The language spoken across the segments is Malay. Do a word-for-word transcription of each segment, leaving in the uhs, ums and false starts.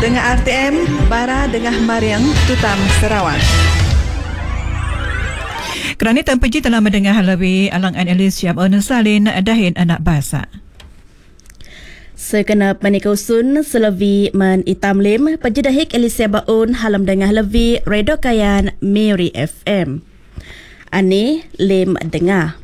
Dengan R T M, Bara Dengah Mariang, Tutam Sarawak. Kerana tanpa ji telah mendengar lebih alang analis siap ono salin dahin anak bahasa. Sekenap menikausun selevi men itam lim pejidahik Elisia Baun halam dengah levi redo kayan Mary F M. Ani lim dengah.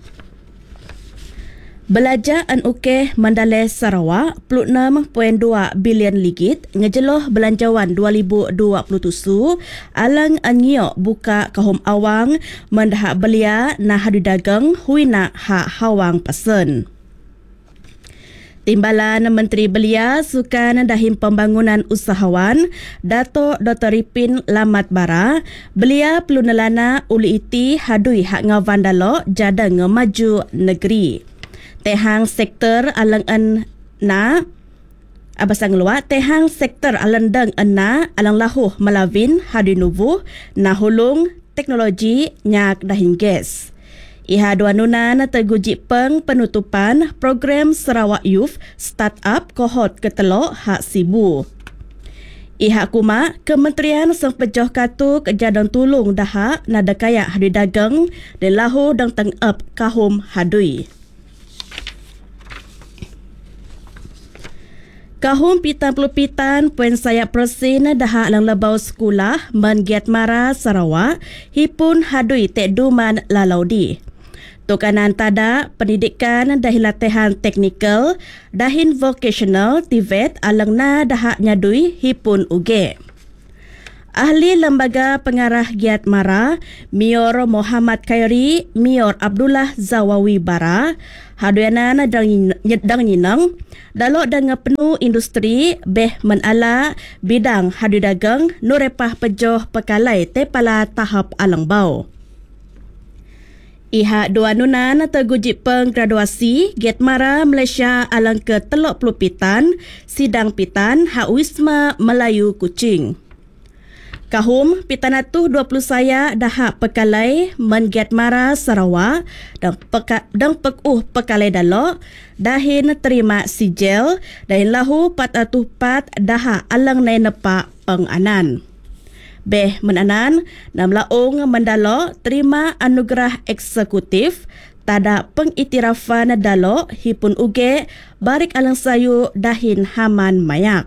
Belajar an ukeh Mandalay Sarawak puluh enam perpuluhan dua bilion ligit ngejeloh belanjawan dua ribu dua puluh tujuh alang anyok buka kahum awang mendahak belia nah hadu dagang huina hak hawang pasen. Timbalan Menteri Belia Sukan Dahim Pembangunan Usahawan Dato' Doktor Ipin Lamat Bara belia perlu nelana uli iti hadui hak ngawan dalo jada ngemaju negeri. Tehang sektor alang en na abasang luar tehang sektor alang deng ena alang lahuh melawin hadu nubuh nahulung teknologi nyak dahin gas. Iha dua nunan terguji peng penutupan program Sarawak Youth Startup kohort ketelok hak sibu. Iha kuma Kementerian Sang Pejoh Katuk jadon tulung dahak nada kaya hadui dagang dan lahu dang teng up kahum hadui. Kahum pitan puluh pitan poin sayap persen dahak lang lebau sekolah men Giat Mara Sarawak hipun hadui tek duman lalaudi. Tukanan tada pendidikan dahin latihan teknikal dahin vocational T V E T alang na dahak nyadui hipun uge. Ahli Lembaga Pengarah Giat Mara Mior Muhammad Khairi Mior Abdullah Zawawi Bara haduanan dang dang nyinang dalok dengan penuh industri beh menala bidang hadu dagang nurepah pejoh pekalai tepala tahap alang bau. Iha dua nunan terguji penggraduasi Giat Mara Malaysia alang ke telok puluh pitan sidang pitan hak Wisma Melayu Kuching. Kahum pitan atuh dua puluh saya dahak pekalai men Giat Mara Sarawak dan peka, dan pekuh pekalai dalok dahin terima sijil dahin lahu pat atuh pat dahak alang nai nepak penganan. Beh menanan nam laung mendalo terima anugerah eksekutif tada pengiktirafan dalo hipun uge barik alang sayu dahin haman mayak.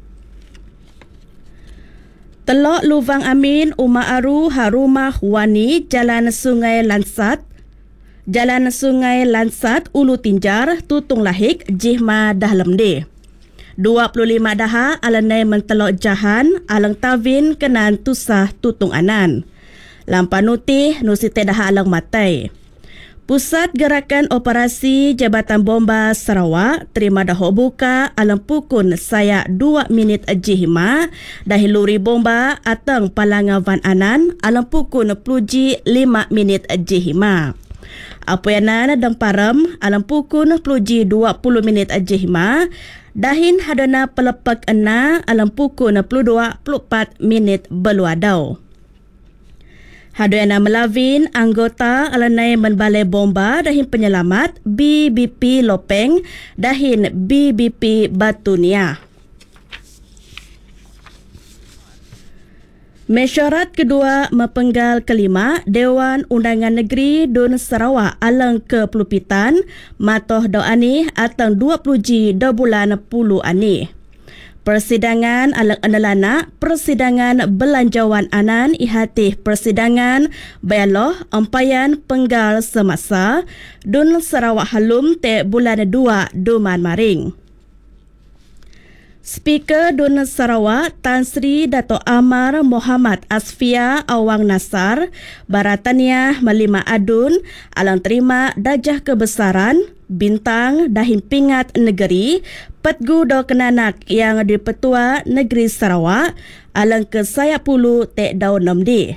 Telok Lubang Amin Uma Aru Harumah Wani Jalan Sungai Lansat Jalan Sungai Lansat Ulu Tinjar Tutung Lahik Jihma Dahlemde. dua puluh lima daha alanai mentelok jahan alang tawin kenan tusah tutung anan. Lampan nutih nusite daha alang matai. Pusat Gerakan Operasi Jabatan Bomba Sarawak terima dahok buka alang pukun saya dua minit jihima dahiluri bomba atang palangawan anan alang pukun peluji lima minit jihima. Apoyanan dang param alang pukun peluji dua puluh minit jihima dahin hadana pelepak ena alam pukul enam puluh dua puluh empat minit beluadau. Hadana melawin anggota alanai menbalai bomba dahin penyelamat B B P Lopeng dahin B B P Batunia. Mesyuarat kedua mepenggal kelima Dewan Undangan Negeri Dun Sarawak alang ke pelupitan matoh do ani atang dua puluh ji do bulan puluh ani. Persidangan alang andalana persidangan belanjawan anan ihatih persidangan bayaloh empayan penggal semasa Dun Sarawak halum te bulan dua duman maring. Speaker Dun Sarawak Tan Sri Dato' Amar Muhammad Asfia Awang Nasar barataniah melima adun alang terima dajah kebesaran bintang dahin pingat negeri petgu do kenanak yang dipetua negeri Sarawak alang ke saya puluh tek daun nomdi.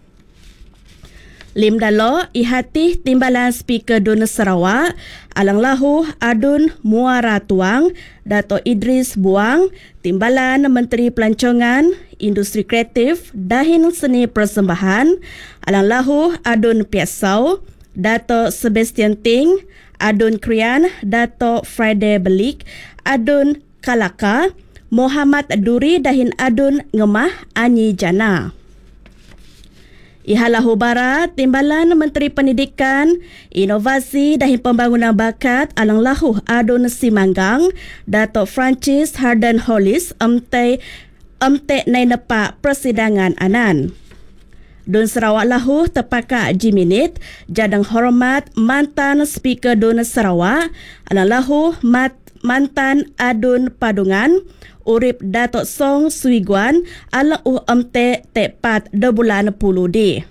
Lim dalo ihatih timbalan Speaker Dun Sarawak alang lahu adun muara tuang Dato' Idris Buang timbalan Menteri Pelancongan Industri Kreatif dahin seni persembahan alang lahu adun Piasau Dato' Sebastian Ting adun Krian Dato' Friday Belik adun Kalaka Muhammad Duri dahin adun ngemah anyi jana. Ihalahu bara Timbalan Menteri Pendidikan, Inovasi dan Pembangunan Bakat alang lahuh adun Simanggang, Datuk Francis Harden Hollis emte emte nai nepak persidangan anan. Dun Sarawak lahu tepaka jiminit jadang hormat mantan Speaker Dun Sarawak alang lahu mat, mantan adun Padungan urip Datuk Song Suiguan alang uh emte tepat de bulan puluh di.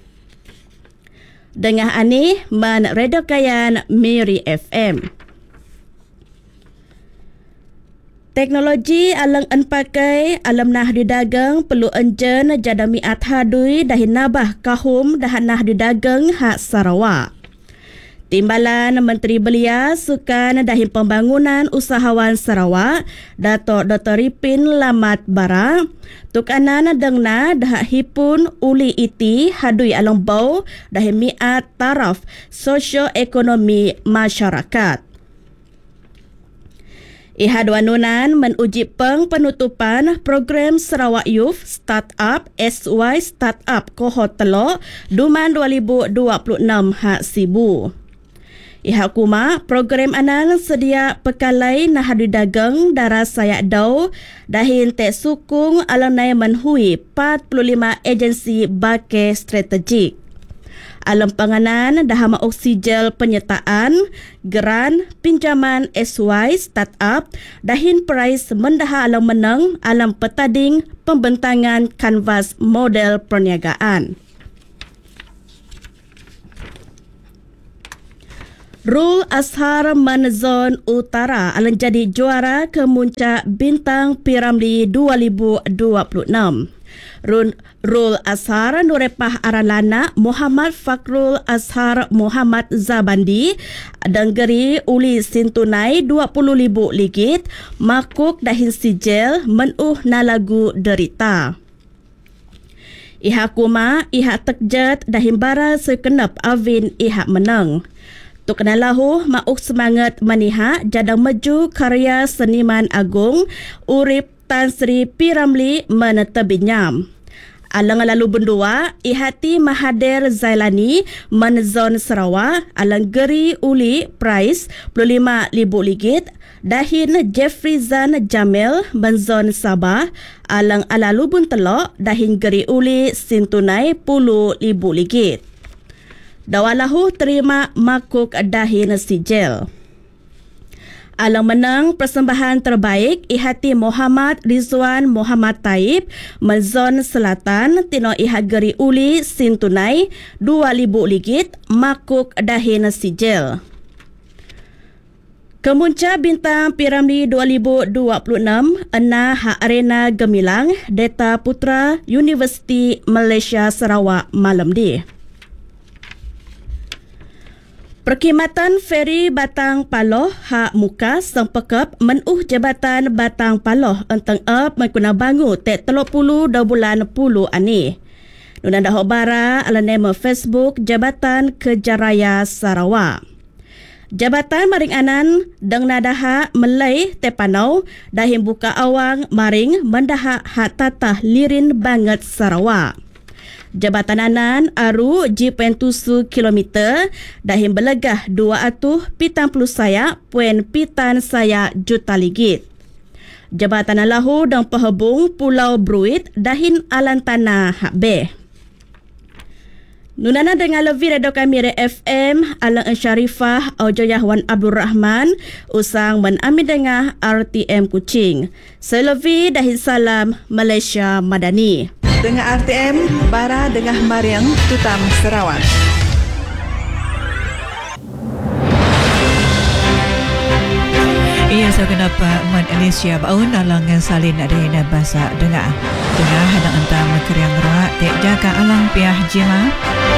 Dengah ani man Radio Kayan Miri F M. Teknologi alang en pakai alam nah didagang perlu enjen jadami athadui dahin nabah kahum dahan nah didagang hak Sarawak. Timbalan Menteri Belia Sukan dahin Pembangunan Usahawan Sarawak, Datuk Doktor Ripin Lamat Bara, tukanan dengna dah hipun uli iti hadui alang bau dahin miat taraf sosio-ekonomi masyarakat. Ihadwanunan menuji peng penutupan program Sarawak Youth Startup S Y Startup Kohort Telok Duman dua ribu dua puluh enam hak sibu. Ihak kuma program anan sedia pekalai nah dagang darah sayak dau dahin te sukung alanai menhui empat puluh lima agensi bake strategik. Alam panganan dahama oksijel penyertaan, geran, pinjaman S Y Startup, dahin prize mendaha alam menang alam petading pembentangan kanvas model perniagaan. Rul Azhar Manzon Utara akan jadi juara kemuncak Bintang Piramli dua ribu dua puluh enam. Rul, Rul Azhar Nurepah Aralana Muhammad Fakrul Azhar Muhammad Zabandi denggeri uli sintunai dua puluh ribu ligit makuk dahin sijil menuh na lagu derita. Ihak kuma ihak tekjat dahin bara sekenap Avin ihak menang. Tuk kenalahu mauk semangat maniha jadang maju karya seniman agung urip Tan Sri Piramli menetebinyam. Alang lalu bendua ihati Mahathir Zailani Menzon Sarawak alang geri uli prize dua puluh lima ribu ligit dahin Jeffrey Zan Jamil Menzon Sabah alang alalu bun telok dahin geri uli sintunai puluh ribu ligit. Dawalahu terima makuk dahin sijil. Alang menang persembahan terbaik ihati Muhammad Rizwan Muhammad Taib Menzon Selatan tino ihak geri uli sintunai dua ribu ligit makuk dahin sijil. Kemunca Bintang Piramli dua ribu dua puluh enam ena hak arena gemilang Data Putra Universiti Malaysia Sarawak malam di. Perkhidmatan Feri Batang Paloh hak muka sang pekep menuh Jabatan Batang Paloh enteng ep mengkuna bangu tek teluk puluh dua bulan puluh ani. Nunan dah bara ala nama Facebook Jabatan Kejaraya Sarawak. Jabatan maring anan deng nadaha melai tepanau dahin buka awang maring mendaha hak tatah lirin banget Sarawak. Jabatan anan aru G tujuh kilometer dahin belegah dua atuh pitan puluh saya puen pitan saya juta ligit. Jabatan alahu dan pehubung Pulau Bruit dahin alan tanah hak beh. Nunana dengan lebih radio kami F M Alang Syarifah Aujoyah Wan Abdul Rahman usang menami dengah R T M Kuching. Selebih dahin salam Malaysia Madani. Dengan R T M, bara dengah Mariang Tutam Sarawak. Ia segenapa Man Alicia baun alang salin ada bahasa dengar. Tengah hadang entam keriang rak tek jaga alang piah jima.